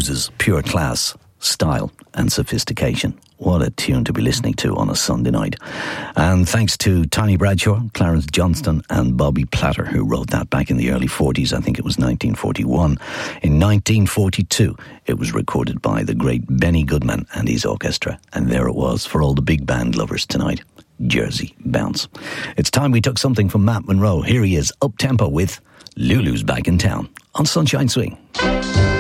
oozes pure class, style and sophistication. What a tune to be listening to on a Sunday night. And thanks to Tony Bradshaw, Clarence Johnston and Bobby Platter, who wrote that back in the early 40s. I think it was 1941. In 1942, it was recorded by the great Benny Goodman and his orchestra. And there it was for all the big band lovers tonight. Jersey Bounce. It's time we took something from Matt Monro. Here he is, up-tempo with Lulu's Back in Town on Sunshine Swing.